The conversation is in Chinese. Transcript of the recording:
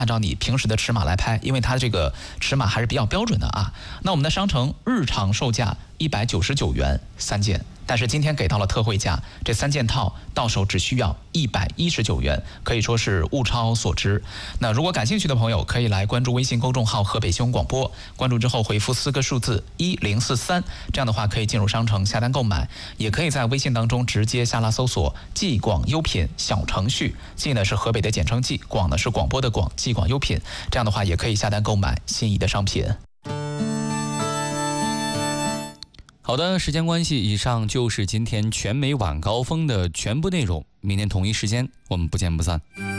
按照你平时的尺码来拍，因为它这个尺码还是比较标准的啊。那我们的商城日常售价199元3件，但是今天给到了特惠价，这3件套到手只需要119元，可以说是物超所值。那如果感兴趣的朋友，可以来关注微信公众号河北新闻广播，关注之后回复4个数字1043，这样的话可以进入商城下单购买，也可以在微信当中直接下拉搜索济广优品小程序，济呢是河北的简称济，广呢是广播的广，济广优品，这样的话也可以下单购买心仪的商品。 好的，时间关系，以上就是今天全美晚高峰的全部内容。明天同一时间，我们不见不散。